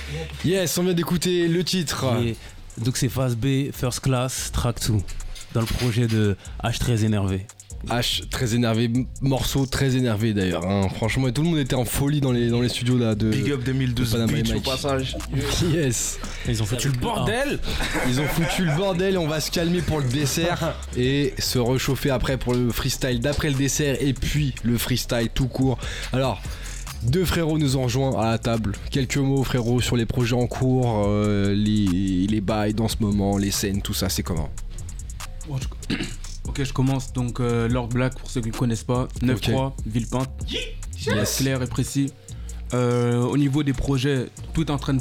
Yes, on vient d'écouter le titre. Et donc c'est phase B, First Class, Track 2, dans le projet de H très énervé. H très énervé, morceau très énervé d'ailleurs, hein. Franchement tout le monde était en folie dans les studios là de Big Up 2012 Panama Beach Mike. au passage. Yes. Ils ont foutu le bordel. Ils ont foutu le bordel et on va se calmer pour le dessert et se réchauffer après pour le freestyle d'après le dessert et puis le freestyle tout court. Alors, deux frérots nous ont rejoints à la table. Quelques mots frérots sur les projets en cours, les bails dans ce moment, les scènes, tout ça, c'est comment? Ok, je commence. Donc, Lord Black, pour ceux qui ne connaissent pas, 9-3, Villepinte. Yes. Clair et précis. Au niveau des projets, tout est en train de